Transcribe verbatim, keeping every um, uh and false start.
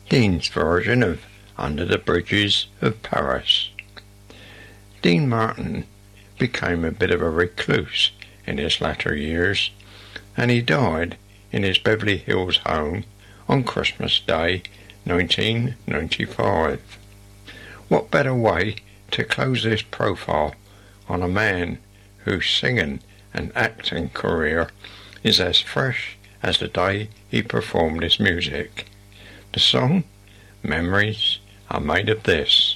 Dean's version of Under the Bridges of Paris. Dean Martin became a bit of a recluse in his latter years, and he died in his Beverly Hills home on Christmas Day nineteen ninety-five. What better way to close this profile on a man whose singing and acting career is as fresh as the day he performed his music. The song, Memories Are Made of This.